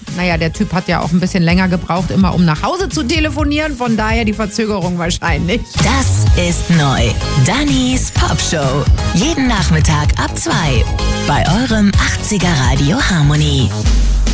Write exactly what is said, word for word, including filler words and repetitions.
naja, der Typ hat ja auch ein bisschen länger gebraucht, immer um nach Hause zu telefonieren. Von daher die Verzögerung wahrscheinlich. Das ist neu. Dannys Popshow. Jeden Nachmittag ab zwei. Bei eurem achtziger Radio Harmony.